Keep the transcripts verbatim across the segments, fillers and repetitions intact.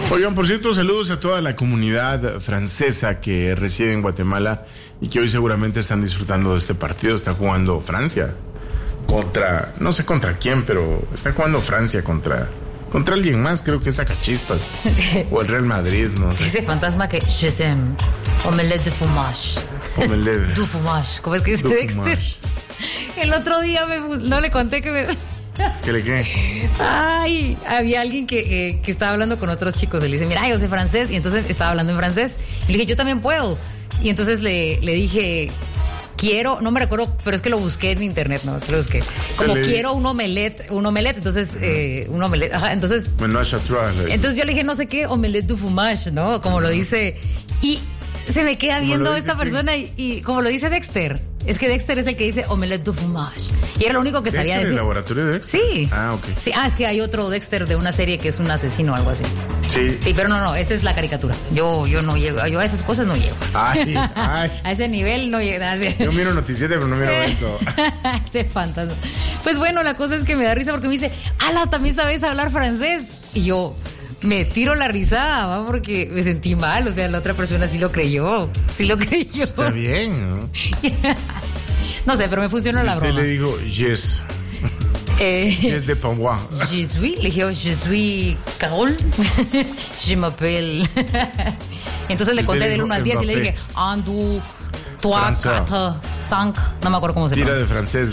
Oigan, por cierto, saludos a toda la comunidad francesa que reside en Guatemala y que hoy seguramente están disfrutando de este partido. Está jugando Francia contra, no sé contra quién, pero está jugando Francia contra contra alguien más, creo que es Sacachispas o el Real Madrid, no sé. Dice Fantasma que je t'aime, omelette de fromage. Omelette du fromage, ¿cómo es que dice Dexter? El otro día me, no le conté que me... ¿Qué le qué? Ay, había alguien que, eh, que estaba hablando con otros chicos. Y le dice, mira, yo sé francés. Y entonces estaba hablando en francés. Y le dije, yo también puedo. Y entonces le, le dije, quiero, no me recuerdo, pero es que lo busqué en internet, ¿no? Se lo busqué. Como le... quiero un omelette, un omelette. Entonces, eh, un omelette. Ajá, entonces. Menage à trois. Entonces yo le dije, no sé qué, omelette du fromage, ¿no? Como lo dice. Y se me queda viendo esta persona y, y como lo dice Dexter. Es que Dexter es el que dice omelette du fromage. Y era lo único que sabía decir. ¿El laboratorio de Dexter? Sí. Ah, ok. Sí, ah, es que hay otro Dexter de una serie que es un asesino o algo así. Sí. Sí, pero no, no, esta es la caricatura. Yo, yo no llego, yo a esas cosas no llego. Ay, ay. A ese nivel no llego. Yo miro noticiete, pero no miro esto. Este fantasma. Pues bueno, la cosa es que me da risa porque me dice, ala, también sabes hablar francés. Y yo me tiro la risada, ¿va? Porque me sentí mal. O sea, la otra persona sí lo creyó. Sí lo creyó. Está bien, ¿no? No sé, pero me funcionó la broma. Usted le dijo, yes. Eh, yes de Pambois. Je suis, le dije, je suis Carol. Je m'appelle. Entonces le conté del uno al diez y le dije, un, dos, tres, cuatro, cinco. No me acuerdo cómo se llama. Tira de francés.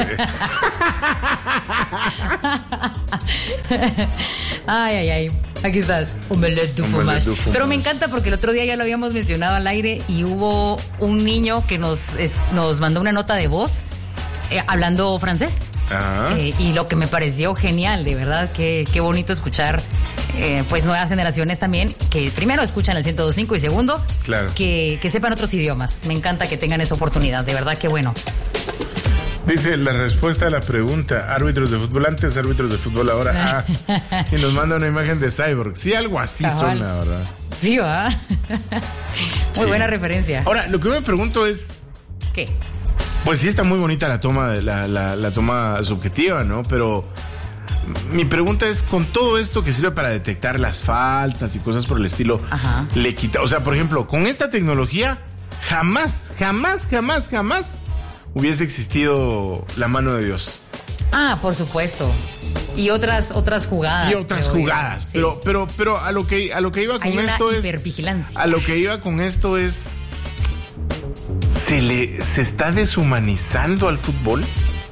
Ay, ay, ay. Aquí estás. Omelette du fromage. Pero me encanta porque el otro día ya lo habíamos mencionado al aire y hubo un niño que nos, es, nos mandó una nota de voz eh, hablando francés. Eh, y lo que me pareció genial, de verdad, qué, qué bonito escuchar eh, pues nuevas generaciones también, que primero escuchan el ciento dos punto cinco y segundo, claro, que, que sepan otros idiomas. Me encanta que tengan esa oportunidad, de verdad que bueno. Dice la respuesta a la pregunta, árbitros de fútbol antes, árbitros de fútbol ahora. Ah, y nos manda una imagen de Cyborg. Sí, algo así Cabal. Suena, ¿verdad? Sí, va. Muy sí. Buena referencia. Ahora, lo que me pregunto es... ¿Qué? Pues sí está muy bonita la toma, la, la, la toma subjetiva, ¿no? Pero mi pregunta es, con todo esto que sirve para detectar las faltas y cosas por el estilo, ajá, le quita... O sea, por ejemplo, con esta tecnología, jamás, jamás, jamás, jamás hubiese existido la mano de Dios. Ah, por supuesto. Y otras otras jugadas. Y otras jugadas. Sí. Pero, pero, pero a lo que a lo que iba con Hay una esto es. Hipervigilancia. A lo que iba con esto es. ¿Se le se está deshumanizando al fútbol?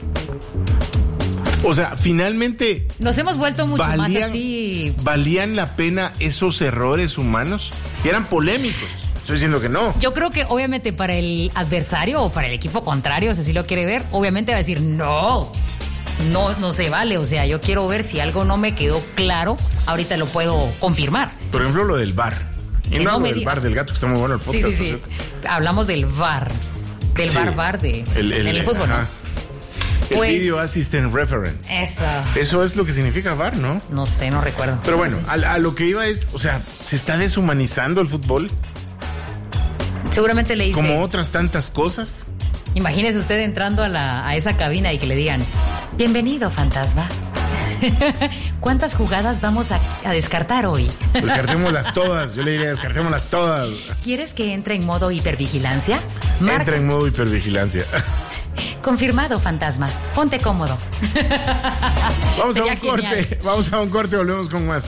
O sea, finalmente. Nos hemos vuelto mucho valían, más así. ¿Valían la pena esos errores humanos? Que eran polémicos. Estoy diciendo que no. Yo creo que obviamente para el adversario o para el equipo contrario, si así lo quiere ver, obviamente va a decir no, no, no se vale. O sea, yo quiero ver si algo no me quedó claro, ahorita lo puedo confirmar. Por ejemplo, lo del V A R. Y no, no del diga. V A R del gato, que está muy bueno el podcast. Sí, sí, sí. Hablamos del V A R, del sí. V A R V A R de, el, el, en el fútbol, ajá. ¿no? Pues, el Video Assistant Reference. Eso. Eso es lo que significa V A R, ¿no? No sé, no recuerdo. Pero bueno, no sé. a, a lo que iba es, o sea, ¿se está deshumanizando el fútbol? Seguramente le dice... Como otras tantas cosas. Imagínese usted entrando a, la, a esa cabina y que le digan, bienvenido, fantasma. ¿Cuántas jugadas vamos a, a descartar hoy? Descartémoslas todas, yo le diría descartémoslas todas. ¿Quieres que entre en modo hipervigilancia? Marca. Entra en modo hipervigilancia. Confirmado, fantasma. Ponte cómodo. Vamos a un genial. corte, vamos a un corte, volvemos con más.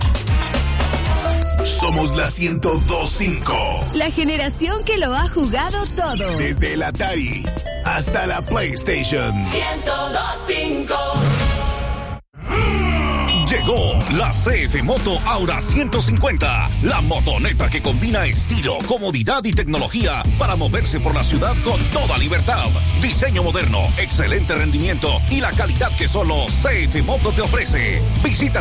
Somos la ciento dos punto cinco. La generación que lo ha jugado todo. Desde el Atari hasta la PlayStation. ciento dos punto cinco. Llegó la C F Moto Aura ciento cincuenta, la motoneta que combina estilo, comodidad y tecnología para moverse por la ciudad con toda libertad. Diseño moderno, excelente rendimiento y la calidad que solo C F Moto te ofrece. Visita